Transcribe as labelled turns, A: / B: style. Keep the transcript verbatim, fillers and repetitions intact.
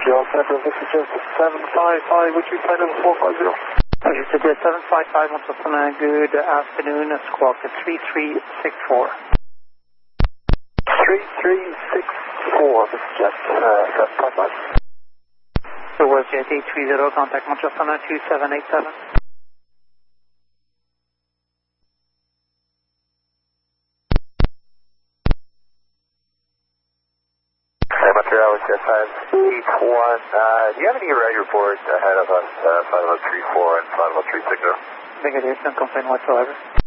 A: Montreal Central, this is just seven five five, would you find out four five zero?
B: Roger, Suggest seven five five, Montreal Central, good afternoon, squawk at three three six four.
A: three three six four, this is just uh, seven five five.
B: So was Jet eight three zero, contact Montreal Central, two seven eight seven.
A: Montreal, Jet five eight one, uh, do you have any ride report ahead of us, uh, five oh three four and five oh three six zero?
B: Negative, no complaint whatsoever.